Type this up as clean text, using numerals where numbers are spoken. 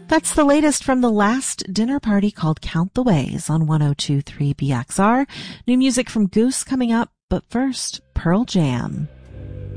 That's the latest from the last dinner party called Count the Ways on 102.3 BXR. New music from Goose coming up, but first, Pearl Jam.